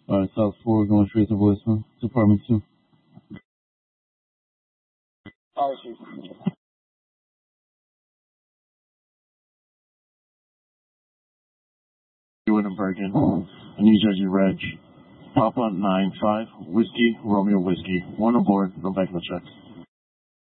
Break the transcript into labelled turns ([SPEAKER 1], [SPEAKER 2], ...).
[SPEAKER 1] South 4 going straight to voicemail. It's apartment 2.
[SPEAKER 2] Alright, Chief.
[SPEAKER 3] Doing Bergen, New Jersey Reg, Papa 95, Whiskey, Romeo Whiskey, 1 aboard, no background checks.